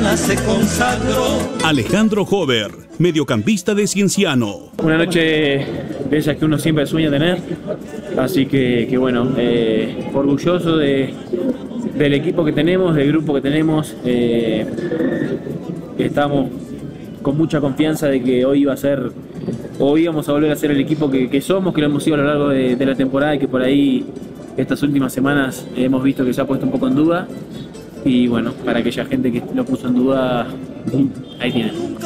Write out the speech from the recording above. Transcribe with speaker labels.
Speaker 1: mañana se consagró.
Speaker 2: Alejandro Hover, mediocampista de Cienciano.
Speaker 3: Una noche de esas que uno siempre sueña tener, así que bueno, orgulloso del equipo que tenemos, del grupo que tenemos. Estamos con mucha confianza de que hoy íbamos a volver a ser el equipo que somos, que lo hemos sido a lo largo de la temporada y que por ahí estas últimas semanas hemos visto que se ha puesto un poco en duda. Y bueno, para aquella gente que lo puso en duda, ahí tienen.